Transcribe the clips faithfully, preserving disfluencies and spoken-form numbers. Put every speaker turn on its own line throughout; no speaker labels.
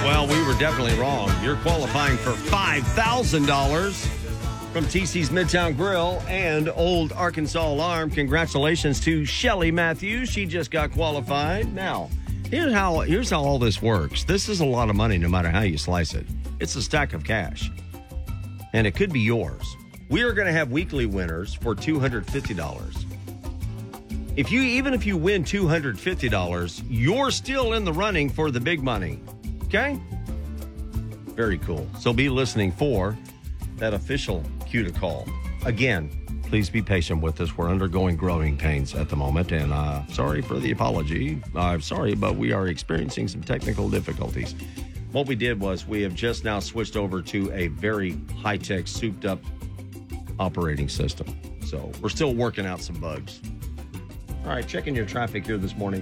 Well, we were definitely wrong. You're qualifying for five thousand dollars from T C's Midtown Grill and Old Arkansas Alarm. Congratulations to Shelly Matthews. She just got qualified. Now, here's how, here's how all this works. This is a lot of money no matter how you slice it. It's a stack of cash, and it could be yours. We are going to have weekly winners for two hundred fifty dollars. If you, even if you win two hundred fifty dollars, you're still in the running for the big money. Okay? Very cool. So be listening for that official cue to call. Again, please be patient with us. We're undergoing growing pains at the moment, and uh, sorry for the apology. I'm sorry, but we are experiencing some technical difficulties. What we did was we have just now switched over to a very high-tech, souped-up operating system. So we're still working out some bugs. All right, checking your traffic here this morning.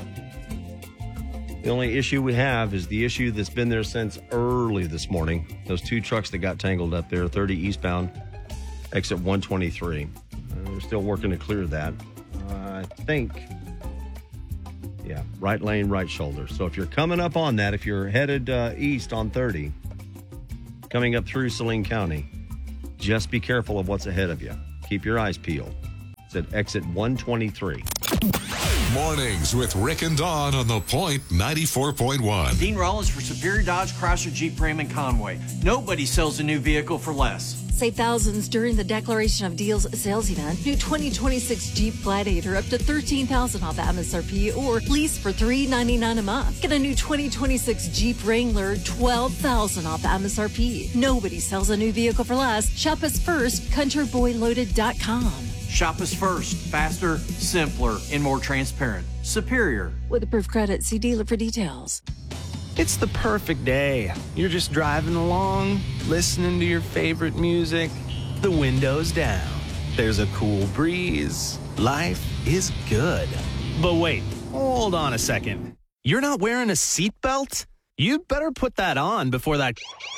The only issue we have is the issue that's been there since early this morning. Those two trucks that got tangled up there, thirty eastbound, exit one twenty-three. Uh, we're still working to clear that. Uh, I think, yeah, right lane, right shoulder. So if you're coming up on that, if you're headed uh, east on thirty, coming up through Saline County, just be careful of what's ahead of you. Keep your eyes peeled. It's at exit one twenty-three.
Mornings with Rick and Dawn on The Point ninety-four point one.
Dean Rollins for Superior Dodge, Chrysler, Jeep, Ram, and Conway. Nobody sells a new vehicle for less.
Save thousands during the Declaration of Deals sales event. New twenty twenty-six Jeep Gladiator up to thirteen thousand dollars off M S R P or lease for three ninety-nine a month. Get a new twenty twenty-six Jeep Wrangler, twelve thousand dollars off M S R P. Nobody sells a new vehicle for less. Shop us first, country boy loaded dot com.
Shop us first. Faster, simpler, and more transparent. Superior.
With approved credit, see dealer for details.
It's the perfect day. You're just driving along, listening to your favorite music, the windows down. There's a cool breeze. Life is good. But wait, hold on a second. You're not wearing a seatbelt? You'd better put that on before that...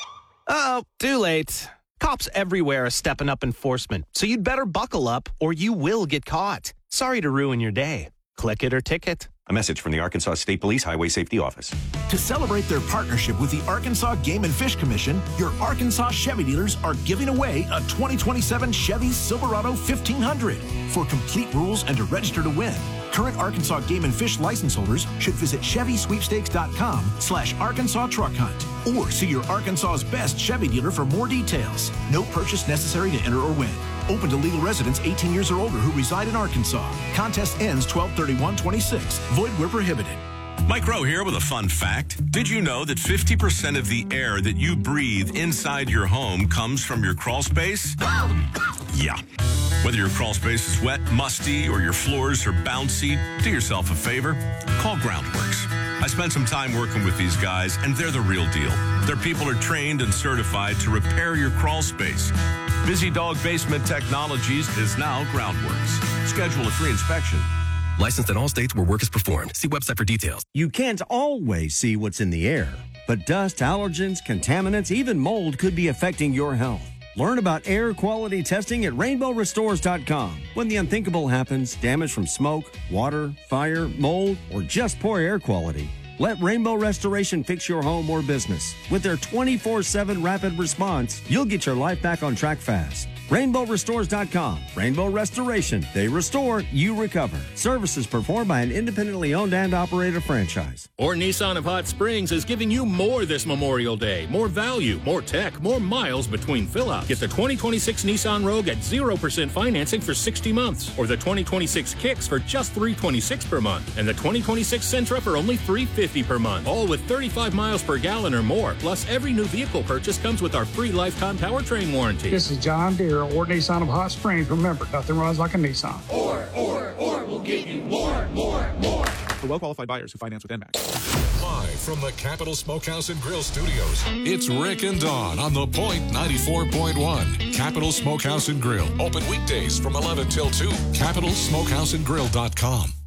Uh-oh, too late. Cops everywhere are stepping up enforcement, so you'd better buckle up or you will get caught. Sorry to ruin your day. Click it or ticket.
A message from the Arkansas State Police Highway Safety Office.
To celebrate their partnership with the Arkansas Game and Fish Commission, your Arkansas Chevy dealers are giving away a twenty twenty-seven Chevy Silverado fifteen hundred. For complete rules and to register to win, current Arkansas Game and Fish license holders should visit Chevy Sweepstakes dot com slash Arkansas Truck Hunt or see your Arkansas's best Chevy dealer for more details. No purchase necessary to enter or win. Open to legal residents eighteen years or older who reside in Arkansas. Contest ends twelve thirty-one twenty-six. Void where prohibited.
Mike Rowe here with a fun fact. Did you know that fifty percent of the air that you breathe inside your home comes from your crawl space? Yeah. Whether your crawl space is wet, musty, or your floors are bouncy, do yourself a favor. Call Groundworks. I spent some time working with these guys, and they're the real deal. Their people are trained and certified to repair your crawl space. Busy Dog Basement Technologies is now Groundworks. Schedule a free inspection.
Licensed in all states where work is performed. See website for details.
You can't always see what's in the air, but dust, allergens, contaminants, even mold could be affecting your health. Learn about air quality testing at rainbow restores dot com. When the unthinkable happens, damage from smoke, water, fire, mold, or just poor air quality, let Rainbow Restoration fix your home or business. With their twenty-four seven rapid response, you'll get your life back on track fast. rainbow restores dot com. Rainbow Restoration. They restore, you recover. Services performed by an independently owned and operated franchise.
Or Nissan of Hot Springs is giving you more this Memorial Day. More value, more tech, more miles between fill-ups. Get the twenty twenty-six Nissan Rogue at zero percent financing for sixty months. Or the twenty twenty-six Kicks for just three hundred twenty-six dollars per month. And the twenty twenty-six Sentra for only three hundred fifty dollars per month. All with thirty-five miles per gallon or more. Plus, every new vehicle purchase comes with our free lifetime powertrain warranty.
This is John Deere, or Nissan of Hot Springs. Remember, nothing runs like a Nissan.
Or, or, or will get you more, more, more.
For well-qualified buyers who finance with N MAX.
Live from the Capital Smokehouse and Grill Studios, it's Rick and Dawn on The Point ninety-four point one. Capital Smokehouse and Grill. Open weekdays from eleven till two. capital smokehouse and grill dot com.